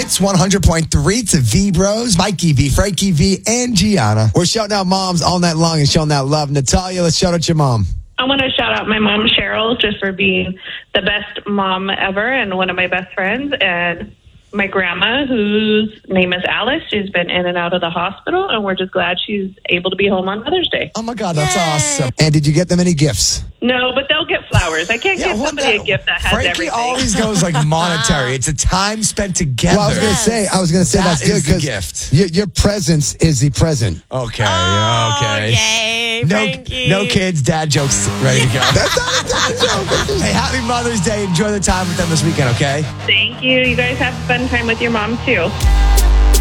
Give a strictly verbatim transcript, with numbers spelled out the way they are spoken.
Hits one hundred point three to V Bros, Mikey V, Frankie V, and Gianna. We're shouting out moms all night long and showing out love. Natalia, let's shout out your mom. I want to shout out my mom, Cheryl, just for being the best mom ever and one of my best friends. And my grandma, whose name is Alice, she's been in and out of the hospital, and we're just glad she's able to be home on Mother's Day. Oh, my God, that's Yay. awesome. And did you get them any gifts? No, but they'll get flowers. I can't Yeah, give what somebody the- a gift that has Frankie everything. always goes like monetary. It's a time spent together. Well, I was going to Yes. say, I was going to say That that's good is the because gift. your, your presence is the present. Okay, Oh, okay. yay, No, Frankie. no kids, dad jokes ready to go. That's not a dad joke. Hey, happy Mother's Day. Enjoy the time with them this weekend, okay? Thank you. You guys have a fun time with your mom, too.